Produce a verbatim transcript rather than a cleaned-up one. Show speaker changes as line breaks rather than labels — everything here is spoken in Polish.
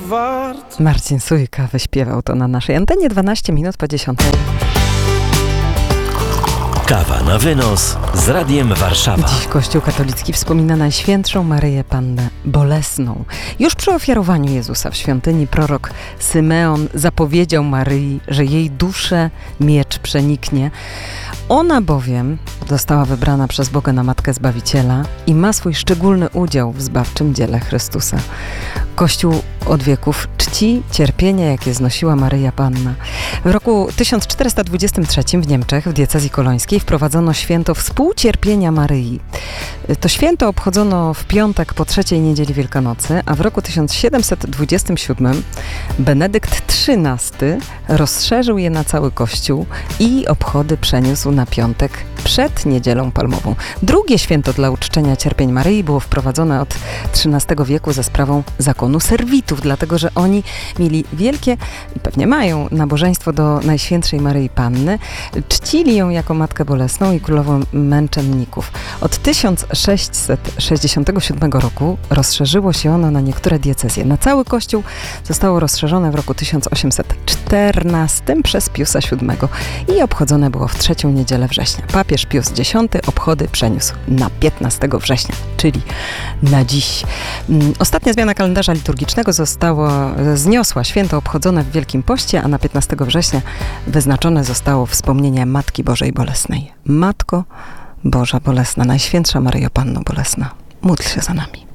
wart.
Marcin Sujka wyśpiewał to na naszej antenie dwanaście minut po dziesiątej.
Kawa na wynos z Radiem Warszawa.
Dziś Kościół katolicki wspomina Najświętszą Maryję Pannę Bolesną. Już przy ofiarowaniu Jezusa w świątyni prorok Symeon zapowiedział Maryi, że jej duszę miecz przeniknie. Ona bowiem została wybrana przez Boga na Matkę Zbawiciela i ma swój szczególny udział w zbawczym dziele Chrystusa. Kościół od wieków czci cierpienia, jakie znosiła Maryja Panna. W roku tysiąc czterysta dwudziestym trzecim w Niemczech, w diecezji kolońskiej, wprowadzono święto współcierpienia Maryi. To święto obchodzono w piątek po trzeciej niedzieli Wielkanocy, a w roku tysiąc siedemset dwudziestym siódmym Benedykt trzynasty rozszerzył je na cały Kościół i obchody przeniósł na piątek przed Niedzielą Palmową. Drugie święto dla uczczenia cierpień Maryi było wprowadzone od trzynastego wieku za sprawą zakonu serwitów, dlatego że oni mieli wielkie, pewnie mają, nabożeństwo do Najświętszej Maryi Panny. Czcili ją jako Matkę Bolesną i Królową Męczenników. Od tysiąc sześćset sześćdziesiątego siódmego roku rozszerzyło się ono na niektóre diecezje. Na cały Kościół zostało rozszerzone w roku tysiąc osiemset czternastym przez Piusa siódmego i obchodzone było w trzecią niedzielę września. Papież Pius dziesiąty obchody przeniósł na piętnastego września, czyli na dziś. Ostatnia zmiana kalendarza liturgicznego została, zniosła święto obchodzone w Wielkim Poście, a na piętnastego września wyznaczone zostało wspomnienie Matki Bożej Bolesnej. Matko Boża Bolesna, Najświętsza Maryjo Panno Bolesna, módl się za nami.